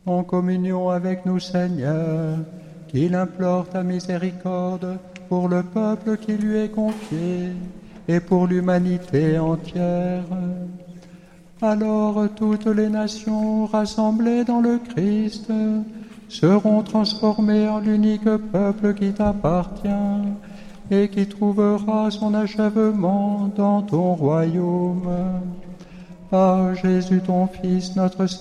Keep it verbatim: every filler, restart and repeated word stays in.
en communion avec nous, Seigneur, qu'il implore ta miséricorde pour le peuple qui lui est confié et pour l'humanité entière. Alors toutes les nations rassemblées dans le Christ seront transformées en l'unique peuple qui t'appartient et qui trouvera son achèvement dans ton royaume. Par Jésus ton Fils, notre Seigneur,